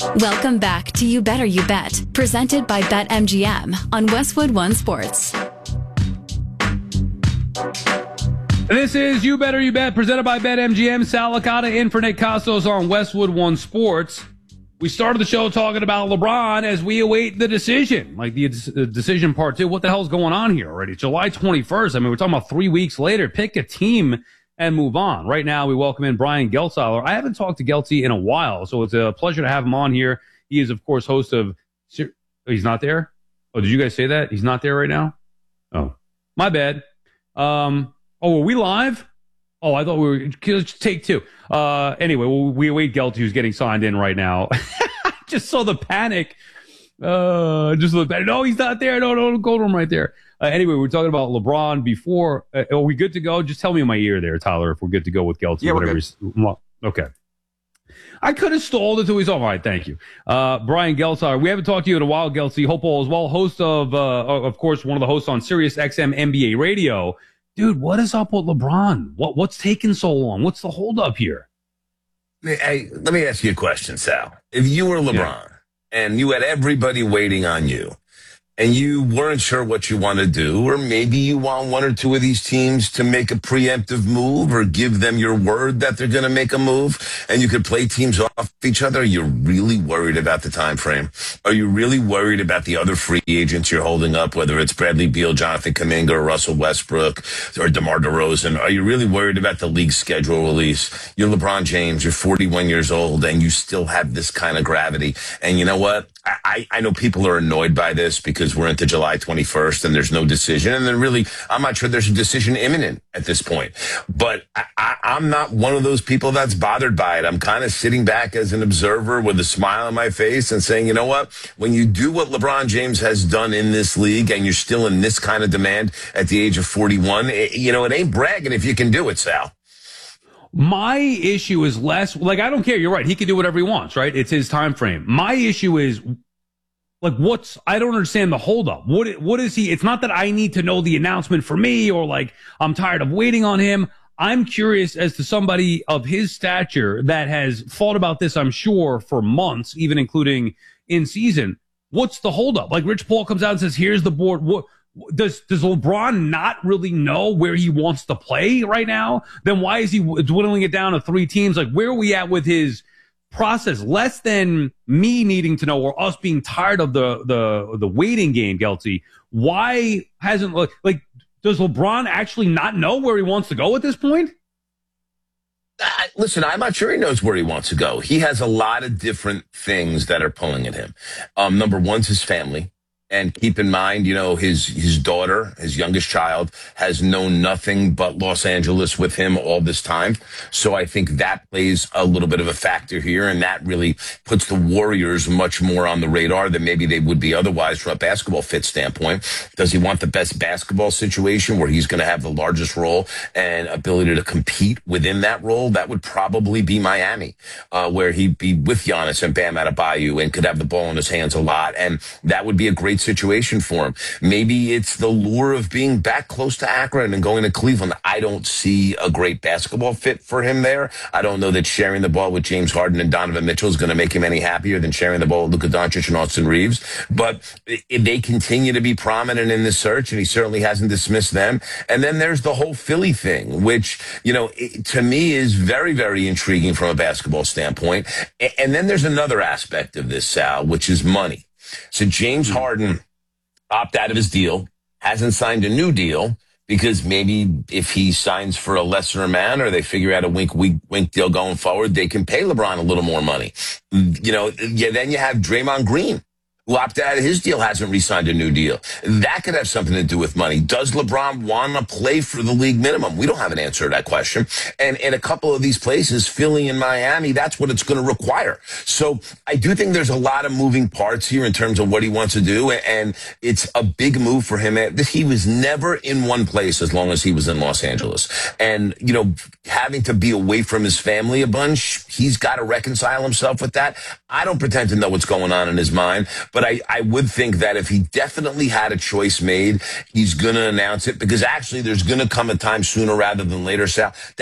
Welcome back to You Better You Bet, presented by BetMGM on Westwood One Sports. This is You Better You Bet, presented by BetMGM. Sal Licata in for Nick Costos on Westwood One Sports. We started the show talking about LeBron as we await the decision, like the decision part two. What the hell's going on here already? July 21st. I mean, we're talking about 3 weeks later. Pick a team and move on. Right now, we welcome in Brian Geltzahler. I haven't talked to Gelty in a while, so it's a pleasure to have him on here. He is, of course, host of... He's not there? Oh, did you guys say that? He's not there right now? Oh, my bad. Oh, were we live? Oh, I thought we were... Let's take two. Anyway, we await Gelty, who's getting signed in right now. Just saw the panic. No, he's not there. No, don't go to him right there. Anyway, we're talking about LeBron before. Are we good to go? Just tell me in my ear there, Tyler, if we're good to go with Gelty. Yeah, we're good. Okay. I could have stalled until he's all right. Thank you. Brian Geltzahler. We haven't talked to you in a while, Gelty. Hope all is well. Host of course, one of the hosts on Sirius XM NBA Radio. Dude, what is up with LeBron? What's taking so long? What's the holdup here? Hey, let me ask you a question, Sal. If you were LeBron and you had everybody waiting on you, and you weren't sure what you want to do, or maybe you want one or two of these teams to make a preemptive move or give them your word that they're going to make a move, and you could play teams off each other, are you really worried about the time frame? Are you really worried about the other free agents you're holding up, whether it's Bradley Beal, Jonathan Kuminga, or Russell Westbrook, or DeMar DeRozan? Are you really worried about the league schedule release? You're LeBron James, you're 41 years old, and you still have this kind of gravity. And you know what? I know people are annoyed by this because we're into July 21st and there's no decision. And then really, I'm not sure there's a decision imminent at this point. But I'm not one of those people that's bothered by it. I'm kind of sitting back as an observer with a smile on my face and saying, you know what? When you do what LeBron James has done in this league and you're still in this kind of demand at the age of 41, it ain't bragging if you can do it, Sal. My issue is less, I don't care. You're right. He can do whatever he wants, right? It's his time frame. My issue is, I don't understand the holdup. What is he? It's not that I need to know the announcement for me or I'm tired of waiting on him. I'm curious as to somebody of his stature that has thought about this, I'm sure, for months, even including in season. What's the holdup? Rich Paul comes out and says, here's the board. Does LeBron not really know where he wants to play right now? Then why is he dwindling it down to 3 teams? Where are we at with his process? Less than me needing to know or us being tired of the waiting game, Gelty. Why hasn't does LeBron actually not know where he wants to go at this point? Listen, I'm not sure he knows where he wants to go. He has a lot of different things that are pulling at him. Number one's his family. And keep in mind, his daughter, his youngest child, has known nothing but Los Angeles with him all this time. So I think that plays a little bit of a factor here. And that really puts the Warriors much more on the radar than maybe they would be otherwise from a basketball fit standpoint. Does he want the best basketball situation where he's going to have the largest role and ability to compete within that role? That would probably be Miami, where he'd be with Giannis and Bam Adebayo and could have the ball in his hands a lot. And that would be a great situation for him. Maybe it's the lure of being back close to Akron and going to Cleveland. I don't see a great basketball fit for him there. I don't know that sharing the ball with James Harden and Donovan Mitchell is going to make him any happier than sharing the ball with Luka Doncic and Austin Reeves. But they continue to be prominent in this search, and he certainly hasn't dismissed them. And then there's the whole Philly thing, which, to me is very, very intriguing from a basketball standpoint. And then there's another aspect of this, Sal, which is money. So James Harden opted out of his deal, hasn't signed a new deal because maybe if he signs for a lesser amount or they figure out a wink deal going forward, they can pay LeBron a little more money. Then you have Draymond Green, who opted out of his deal, hasn't re-signed a new deal. That could have something to do with money. Does LeBron want to play for the league minimum? We don't have an answer to that question. And in a couple of these places, Philly and Miami, that's what it's going to require. So I do think there's a lot of moving parts here in terms of what he wants to do. And it's a big move for him. He was never in one place as long as he was in Los Angeles. And, having to be away from his family a bunch, he's got to reconcile himself with that. I don't pretend to know what's going on in his mind. But I would think that if he definitely had a choice made, he's going to announce it because actually there's going to come a time sooner rather than later, Sal,